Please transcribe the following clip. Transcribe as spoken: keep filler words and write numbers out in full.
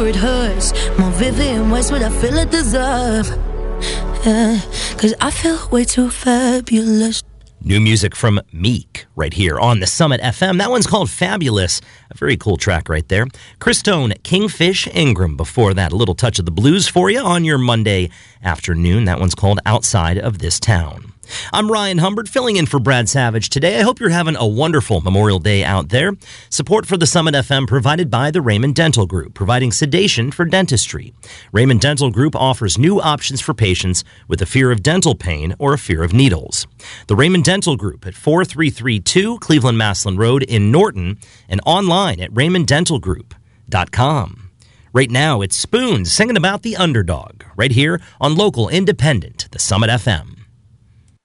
It hurts more vivid in ways what I feel I deserve. Yeah, cause I feel way too fabulous. New music from Meek right here on the Summit F M. That one's called Fabulous. A very cool track right there. Chris Tone, Kingfish Ingram before that. A little touch of the blues for you on your Monday afternoon. That one's called Outside of This Town. I'm Ryan Humbert, filling in for Brad Savage today. I hope you're having a wonderful Memorial Day out there. Support for the Summit F M provided by the Raymond Dental Group, providing sedation for dentistry. Raymond Dental Group offers new options for patients with a fear of dental pain or a fear of needles. The Raymond Dental Group at four three three two Cleveland Maslin Road in Norton and online at raymond dental group dot com. Right now, it's Spoons singing about the underdog right here on local independent, the Summit F M.